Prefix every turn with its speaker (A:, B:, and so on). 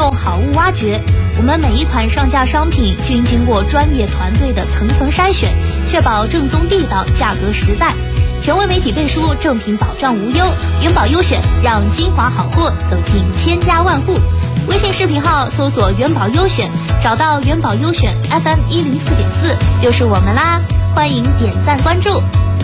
A: 后好物挖掘。我们每一款上架商品均经过专业团队的层层筛选，确保正宗地道，价格实在。权威媒体背书，正品保障无忧。元宝优选，让金华好货走进千家万户。微信视频号搜索元宝优选，找到元宝优选 FM 104.4就是我们啦，欢迎点赞关注。